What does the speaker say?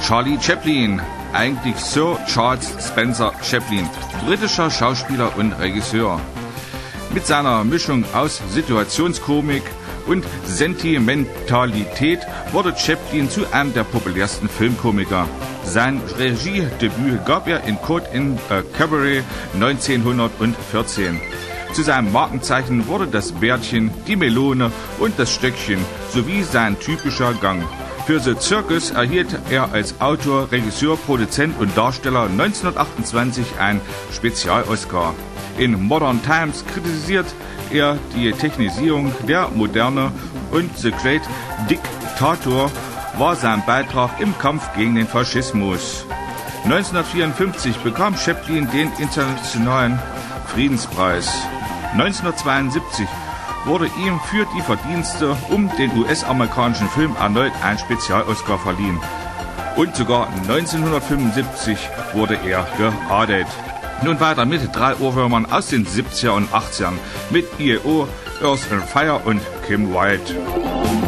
Charlie Chaplin, eigentlich Sir Charles Spencer Chaplin, britischer Schauspieler und Regisseur. Mit seiner Mischung aus Situationskomik und Sentimentalität wurde Chaplin zu einem der populärsten Filmkomiker. Sein Regiedebüt gab er in Caught in a Cabaret 1914. Zu seinem Markenzeichen wurde das Bärtchen, die Melone und das Stöckchen sowie sein typischer Gang. Für The Circus erhielt er als Autor, Regisseur, Produzent und Darsteller 1928 einen Spezial-Oscar. In Modern Times kritisiert er die Technisierung der Moderne und The Great Dictator war sein Beitrag im Kampf gegen den Faschismus. 1954 bekam Chaplin den Internationalen Friedenspreis. 1972 wurde ihm für die Verdienste um den US-amerikanischen Film erneut ein Spezial-Oscar verliehen. Und sogar 1975 wurde er geadelt. Nun weiter mit 3 Ohrwürmern aus den 70er und 80ern mit EO, Earth and Fire und Kim Wilde.